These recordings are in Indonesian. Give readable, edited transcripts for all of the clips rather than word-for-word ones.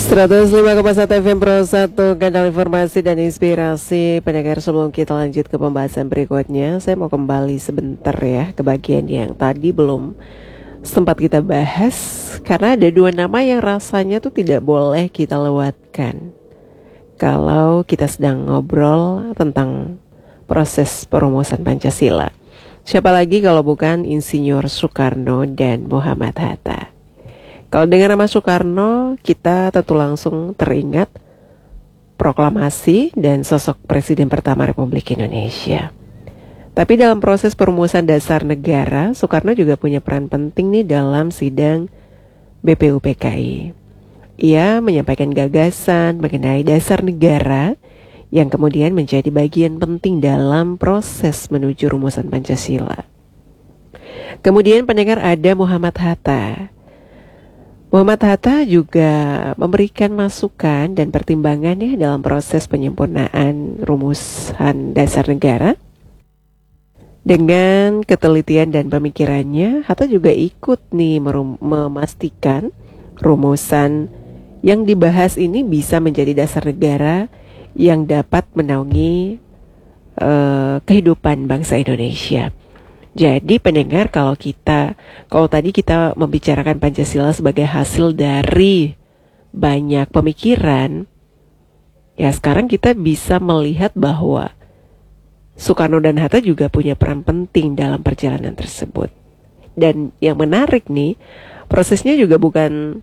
105,1 FM Pro 1, kanal informasi dan inspirasi. Pendengar, sebelum kita lanjut ke pembahasan berikutnya, saya mau kembali sebentar ya ke bagian yang tadi belum sempat kita bahas. Karena ada dua nama yang rasanya tuh tidak boleh kita lewatkan kalau kita sedang ngobrol tentang proses perumusan Pancasila. Siapa lagi kalau bukan Insinyur Soekarno dan Muhammad Hatta. Kalau dengar nama Soekarno, kita tentu langsung teringat proklamasi dan sosok Presiden pertama Republik Indonesia. Tapi dalam proses perumusan dasar negara, Soekarno juga punya peran penting nih dalam sidang BPUPKI. Ia menyampaikan gagasan mengenai dasar negara yang kemudian menjadi bagian penting dalam proses menuju rumusan Pancasila. Kemudian pendengar, ada Muhammad Hatta. Muhammad Hatta juga memberikan masukan dan pertimbangan ya dalam proses penyempurnaan rumusan dasar negara. Dengan ketelitian dan pemikirannya, Hatta juga ikut nih memastikan rumusan yang dibahas ini bisa menjadi dasar negara yang dapat menaungi kehidupan bangsa Indonesia. Jadi pendengar, kalau tadi kita membicarakan Pancasila sebagai hasil dari banyak pemikiran, ya sekarang kita bisa melihat bahwa Soekarno dan Hatta juga punya peran penting dalam perjalanan tersebut. Dan yang menarik nih, prosesnya juga bukan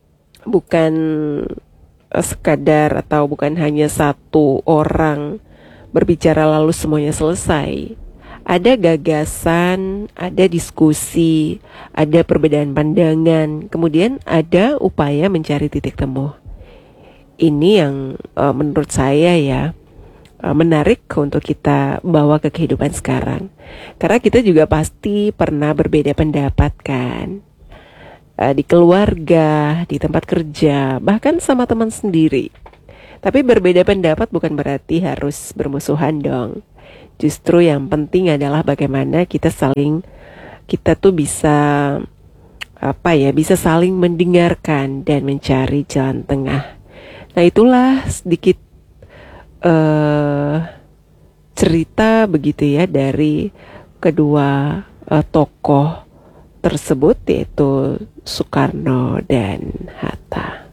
sekadar atau bukan hanya satu orang berbicara lalu semuanya selesai. Ada gagasan, ada diskusi, ada perbedaan pandangan, kemudian ada upaya mencari titik temu. Ini yang menurut saya ya menarik untuk kita bawa ke kehidupan sekarang. Karena kita juga pasti pernah berbeda pendapat kan, di keluarga, di tempat kerja, bahkan sama teman sendiri. Tapi berbeda pendapat bukan berarti harus bermusuhan dong. Justru yang penting adalah bagaimana kita tuh bisa bisa saling mendengarkan dan mencari jalan tengah. Nah, itulah sedikit cerita begitu ya dari kedua tokoh tersebut, yaitu Soekarno dan Hatta.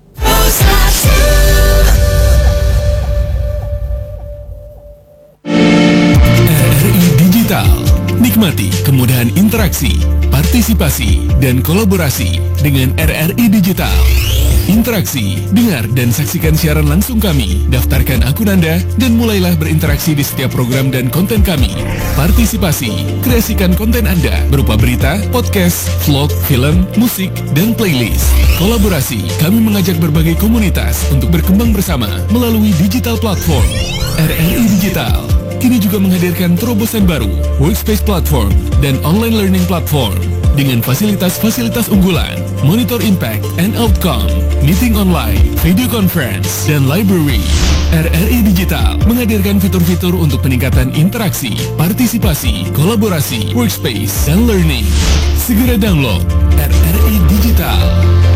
Nikmati kemudahan interaksi, partisipasi, dan kolaborasi dengan RRI Digital. Interaksi, dengar dan saksikan siaran langsung kami, daftarkan akun Anda, dan mulailah berinteraksi di setiap program dan konten kami. Partisipasi, kreasikan konten Anda berupa berita, podcast, vlog, film, musik, dan playlist. Kolaborasi, kami mengajak berbagai komunitas untuk berkembang bersama melalui digital platform. RRI Digital kini juga menghadirkan terobosan baru, workspace platform, dan online learning platform dengan fasilitas-fasilitas unggulan, monitor impact and outcome, meeting online, video conference, dan library. RRI Digital menghadirkan fitur-fitur untuk peningkatan interaksi, partisipasi, kolaborasi, workspace, dan learning. Segera download RRI Digital.